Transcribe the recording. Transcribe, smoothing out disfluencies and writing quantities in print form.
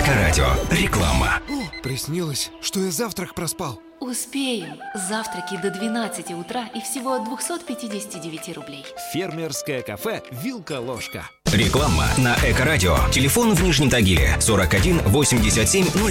Эко-радио. Реклама. О, приснилось, что я завтрак проспал. Успеем. Завтраки до 12 утра и всего от 259 рублей. Фермерское кафе «Вилка-ложка». Реклама на Эко-радио. Телефон в Нижнем Тагиле 41 87